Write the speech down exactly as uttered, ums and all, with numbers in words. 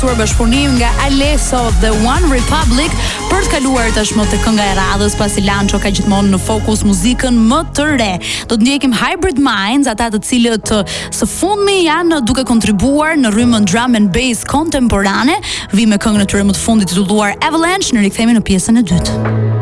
bashkëpunim nga Alesso dhe One Republic për të kaluar tashmë te kënga e radhës, pasi Lancho ka gjithmonë në fokus muzikën më të re. Do të ndjekim Hybrid Minds, ata të cilët së fundmi janë duke kontribuar në rrymën drum and bass kontemporane. Vi me këngën e tyre më të fundit titulluar Avalanche, në rikthehemi në pjesën e dytë.